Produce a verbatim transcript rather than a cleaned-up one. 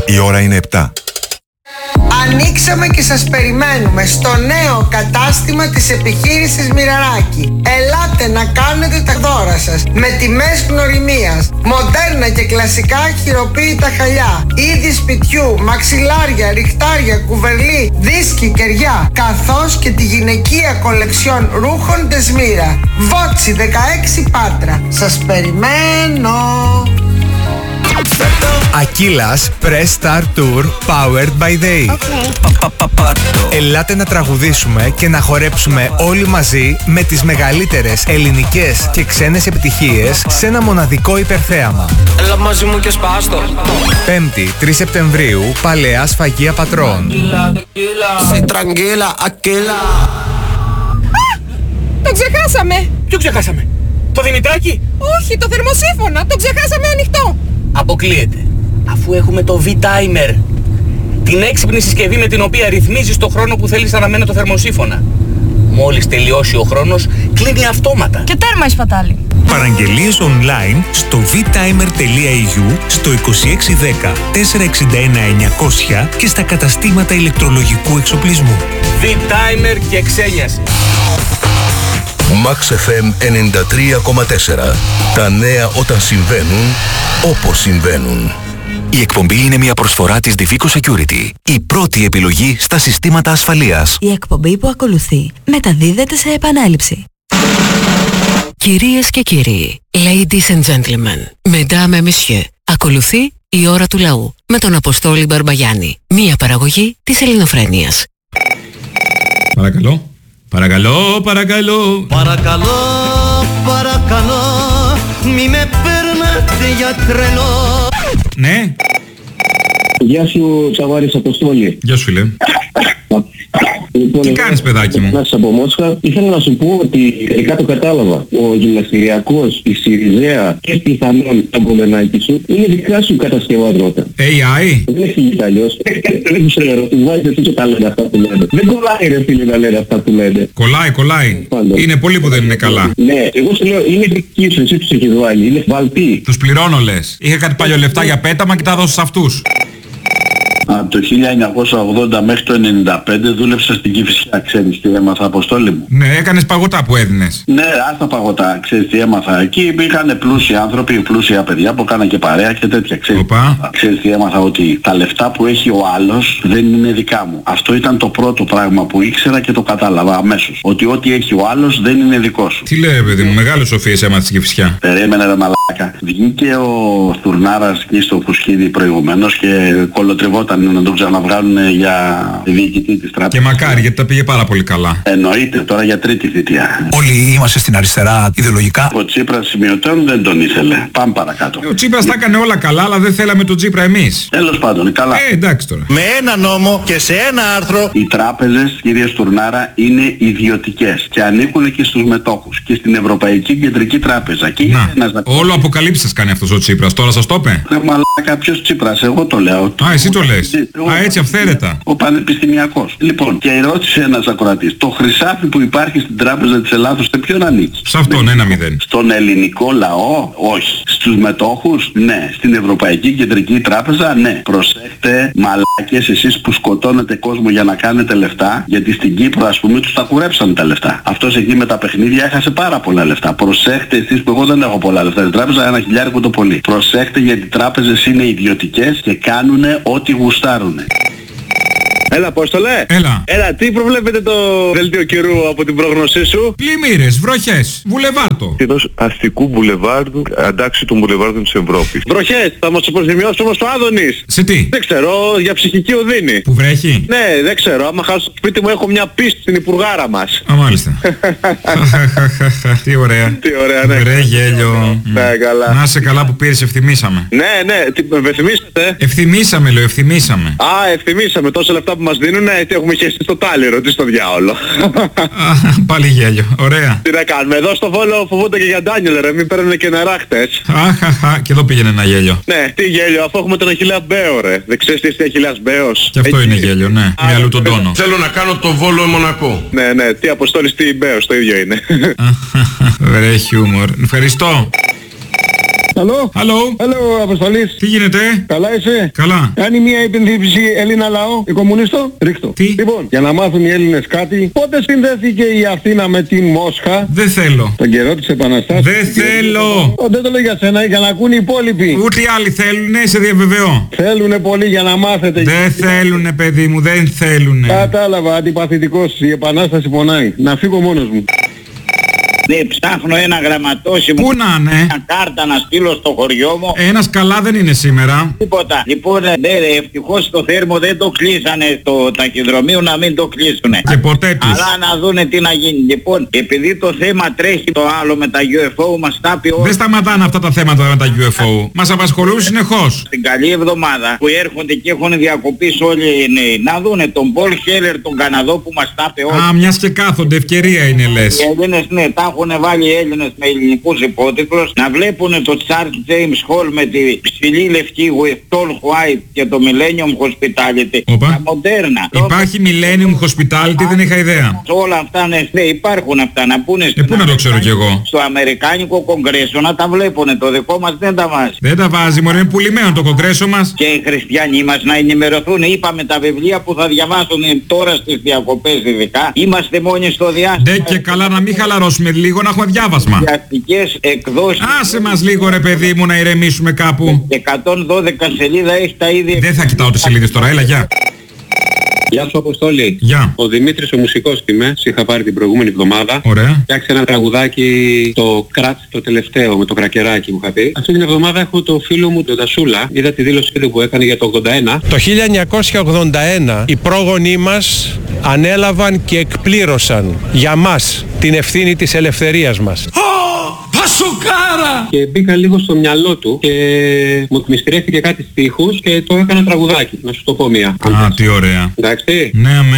Η ώρα είναι επτά. Ανοίξαμε και σας περιμένουμε στο νέο κατάστημα της επιχείρησης Μοιραράκη. Ελάτε να κάνετε τα δώρα σας με τιμές γνωριμίας, μοντέρνα και κλασικά χειροποίητα χαλιά, είδη σπιτιού, μαξιλάρια, ριχτάρια, κουβερλί, δίσκοι, κεριά, καθώς και τη γυναικεία κολεξιόν ρούχων Δεσμύρα. Βότσι δεκαέξι Πάτρα. Σας περιμένω. Aquilas Press Star Tour Powered by Day. Okay. Ελάτε να τραγουδήσουμε και να χορέψουμε όλοι μαζί με τις μεγαλύτερες ελληνικές και ξένες επιτυχίες σε ένα μοναδικό υπερθέαμα. Έλα μαζί μου και σπάστο. Πέμπτη, τρεις Σεπτεμβρίου, Παλαιά Σφαγεία Πατρών. Το ξεχάσαμε! Ποιο ξεχάσαμε? Το Δημητράκη? Όχι, το θερμοσύφωνα! Το ξεχάσαμε ανοιχτό! Αποκλείεται. Αφού έχουμε το V-Timer, την έξυπνη συσκευή με την οποία ρυθμίζεις το χρόνο που θέλεις αναμένει το θερμοσύφωνα. Μόλις τελειώσει ο χρόνος, κλείνει αυτόματα. Και τέρμα η σπατάλη. Παραγγελίες online στο vtimer.eu, στο είκοσι έξι δέκα τετρακόσια εξήντα ένα εννιακόσια και στα καταστήματα ηλεκτρολογικού εξοπλισμού. V-Timer και ξένιασε. Max εφ εμ ενενήντα τρία κόμμα τέσσερα. Τα νέα όταν συμβαίνουν, όπως συμβαίνουν. Η εκπομπή είναι μια προσφορά της Divico Security, η πρώτη επιλογή στα συστήματα ασφαλείας. Η εκπομπή που ακολουθεί μεταδίδεται σε επανάληψη. Κυρίες και κύριοι, ladies and gentlemen, mesdames et messieurs, ακολουθεί η ώρα του λαού με τον Αποστόλη Μπαρμπαγιάννη, μια παραγωγή της Ελληνοφρένειας. Παρακαλώ. Παρακαλώ, παρακαλώ. Παρακαλώ, παρακαλώ, μη με παίρνετε για τρελό. Ναι. Γεια σου, Τσαβάρης Αποστόλη. Γεια σου, φίλε. Λοιπόν, τι κάνεις, παιδάκι μου? Να σας από Μόσχα. Ήθελα να σου πω ότι τελικά το κατάλαβα. Ο γυμναστηριακός, η Σιριζέα και πιθανόν τα κομμενάκι σου είναι δικά σου κατασκευάσματα. έι άι. Δεν εξηγείται αλλιώς. Δεν ξέρω, τους βάζεις εσύ και τα λένε αυτά που λένε. Δεν κολλάει ρε φίλε να λένε αυτά που λένε. Κολλάει, κολλάει. Πάντως. Είναι πολλοί που δεν είναι καλά. Ναι, εγώ σου λέω είναι δική σου, εσύ τους έχεις βάλει. Είναι βαλτοί. Τους πληρώνω λες. Είχα κάτι παλιό λεφτά για πέταμα και τα δώσω σε αυτούς. Από το χίλια εννιακόσια ογδόντα μέχρι το ενενήντα πέντε δούλεψα στην Κηφισιά, ξέρεις τι έμαθα, Αποστόλη μου? Ναι, έκανες παγωτά που έδινες. Ναι, άστα παγωτά, ξέρεις τι έμαθα. Εκεί υπήρχαν πλούσιοι άνθρωποι, πλούσια παιδιά που κάναν και παρέα και τέτοια, ξέρεις. Οπα. Ξέρεις τι έμαθα, ότι τα λεφτά που έχει ο άλλος δεν είναι δικά μου. Αυτό ήταν το πρώτο πράγμα που ήξερα και το κατάλαβα αμέσως. Ότι ό,τι έχει ο άλλος δεν είναι δικό σου. Τι λέει, παιδί μου, μεγάλες σοφίες έμαθες στην Κηφισιά. Περίμενε ρε μαλάκα. Βγήκε ο Στουρνάρας εκεί στο Κουσκίδι προηγουμένως και κολοτριβόταν να τον ξαναβγάλουν για διοικητή της τράπεζας. Και μακάρι, γιατί τα πήγε πάρα πολύ καλά. Εννοείται τώρα για τρίτη θητεία. Όλοι είμαστε στην αριστερά ιδεολογικά. Ο Τσίπρας σημειωτέων δεν τον ήθελε. Πάμε παρακάτω. Ο Τσίπρας τα έκανε όλα καλά, αλλά δεν θέλαμε τον Τσίπρα εμείς. Τέλος πάντων, καλά. Ε, εντάξει τώρα. Με ένα νόμο και σε ένα άρθρο. Οι τράπεζες, κύριε Στουρνάρα, είναι ιδιωτικές και ανήκουν και στους μετόχους και στην Ευρωπαϊκή Κεντρική Τράπεζα. Και να, ένας... όλο αποκαλύψεις κάνει αυτός ο Τσίπρας. Τώρα σας το είπε. Ρε μαλάκα, ποιος Τσίπρας, εγώ το λέω. Α, εσύ το λες. Ο, Α, έτσι αυθαίρετα. Ο πανεπιστημιακός. Λοιπόν, και ρώτησε ένας ακροατής, το χρυσάφι που υπάρχει στην Τράπεζα της Ελλάδος σε ποιον ανήκει? Σε αυτόν, ένα μηδέν. Στον ελληνικό λαό, όχι. Στους μετόχους, ναι. Στην Ευρωπαϊκή Κεντρική Τράπεζα, ναι. Προσέχτε, μαλάκες, εσείς που σκοτώνετε κόσμο για να κάνετε λεφτά, γιατί στην Κύπρο, ας πούμε, τους τα κουρέψαν τα λεφτά. Αυτός εκεί με τα παιχνίδια έχασε πάρα πολλά λεφτά. Προσέχτε εσείς που εγώ δεν έχω πολλά λεφτά στην τράπεζα, ένα χιλιάρικο το πολύ. Προσέχτε γιατί οι τράπεζες είναι ιδιωτικές και κάνουν ό,τι γουστάρουνε. Έλα, Απόστολε. Έλα. Έλα, τι προβλέπετε το δελτίο καιρού από την πρόγνωσή σου? Πλημμύρες, βροχές, βουλεβάρτο. Ενός αστικού μπουλεβάρδου, αντάξει των μπουλεβάρδων της Ευρώπης. Βροχές, θα μας υποθυμιώσει όμως το Άδωνης. Σε τι? Δεν ξέρω, για ψυχική οδύνη. Που βρέχει? Ναι, δεν ξέρω, άμα χάσω το σπίτι μου έχω μια πίστη στην υπουργάρα μας. Α, μάλιστα. Τι ωραία. Τι ωραία, ναι. Βρε γέλιο. Ναι, καλά. Να είσαι καλά που πήρες, ευθυμίσαμε. Ναι, ναι, τι, ευθυμίσατε? Ευθυμίσαμε, λέω, ευθυμίσαμε. Α, ευθυμίσαμε, τόσα λεφτά που μας δίνουν, τι έχουμε χέσει στο τάλιρο, τι στο διάολο. Πάλι γέλιο, ωραία. Τι να κάνουμε, εδώ στο Βόλο φοβούνται και για Ντάνιελ ρε, μην παίρνουν και νερά χτες. Αχαχα, και εδώ πήγαινε ένα γέλιο. Ναι, τι γέλιο, αφού έχουμε τον Αχιλλέα Μπέο ρε. Δεν ξέρεις τι είναι Αχιλλέας Μπέος? Και αυτό είναι γέλιο, ναι, με αλλού τον τόνο. Θέλω να κάνω το Βόλο Μονακό. Ναι, ναι, τι Αποστόλης, τι Μπέος, το ίδιο είναι. Βρε χιούμορ, ευχαριστώ. Hello. Hello. Hello, Αποστολής. Τι γίνεται? Καλά είσαι? Καλά. Κάνει μια υπενθύμηση Έλληνα λαό, η κομμουνίστο. Ρίχτω. Τι? Λοιπόν, για να μάθουν οι Έλληνες κάτι, πότε συνδέθηκε η Αθήνα με την Μόσχα? Δεν θέλω. Τον καιρό της Επαναστάσεως. Δεν θέλω. Ο, δεν το λέω για σένα, για να ακούν οι υπόλοιποι. Ούτε οι άλλοι θέλουνε, σε διαβεβαιώ. Θέλουνε πολύ για να μάθετε. Δεν θέλουνε, παιδί μου, δεν θέλουνε. Κατάλαβα, αντιπαθητικός. Η Επανάσταση πονάει. Να φύγω μόνος μου. Ναι, ψάχνω ένα γραμματόσημο. Πού να είναι? Μια κάρτα να στείλω στο χωριό μου. Ένας καλά δεν είναι σήμερα. Τίποτα. Λοιπόν, ναι, ευτυχώς το θέρμο δεν το κλείσανε το ταχυδρομείο, να μην το κλείσουνε. Και ποτέ τους. Αλλά να δούνε τι να γίνει. Λοιπόν, επειδή το θέμα τρέχει το άλλο με τα γιου εφ ο, μας τα πει όλα. Δεν σταματάνε αυτά τα θέματα με τα γιου εφ ο. Μας απασχολούν συνεχώς. Την καλή εβδομάδα που έρχονται και έχουν διακοπήσει όλοι οι νέοι, να δούνε τον Πολ Χέλερ, τον Καναδό που μας τα πει όλα. Α, μιας και κάθονται, ευκαιρία είναι λες. Οι Έλληνες, ναι, τα έχουν βάλει οι Έλληνες με ελληνικούς υπότιτλους, να βλέπουν το Charles James Hall με τη ψηλή λευκή with tall white και το Millennium Hospitality. Οπα. Τα μοντέρνα. Υπάρχει Millennium Hospitality, δεν είχα ιδέα. Όλα αυτά, ναι, ναι, υπάρχουν αυτά. Να πούνε ε, πού να το ξέρω κι εγώ. Στο Αμερικάνικο Κογκρέσο να τα βλέπουν. Το δικό μας δεν τα βάζει. Δεν τα βάζει, μωρέ, είναι πουλημένο το Κογκρέσο μας. Και οι χριστιανοί μας να ενημερωθούν. Είπαμε τα βιβλία που θα διαβάσουν τώρα στις διακοπές ειδικά. Είμαστε μόνοι στο διάστημα. Ναι, και καλά να μην χαλαρώσουμε λίγο, να έχουμε διάβασμα. Διαστικές εκδόσεις. Άσε μας λίγο, ρε παιδί μου, να ηρεμήσουμε κάπου. εκατόν δώδεκα σελίδα έχει τα ίδια. Δεν θα κοιτάω τις σελίδες τώρα, έλα, γεια. Γεια σου Αποστόλη. Γεια. Ο Δημήτρης ο μουσικός είμαι, σε είχα πάρει την προηγούμενη εβδομάδα. Ωραία. Φτιάξε ένα τραγουδάκι, το Κράτς το τελευταίο, με το κρακεράκι μου είχα πει. Αυτή την εβδομάδα έχω το φίλο μου τον Τασούλα. Είδα τη δήλωσή του που έκανε για το ογδόντα ένα. Το χίλια εννιακόσια ογδόντα ένα οι πρόγονοί μας ανέλαβαν και εκπλήρωσαν για μας την ευθύνη της ελευθερίας μας. Πασοκάρα! Και μπήκα λίγο στο μυαλό του και μου εκμυστηρεύτηκε κάτι στίχους και το έκανα τραγουδάκι. Να σου το πω μία. Α, τι ωραία. Εντάξει. Ναι,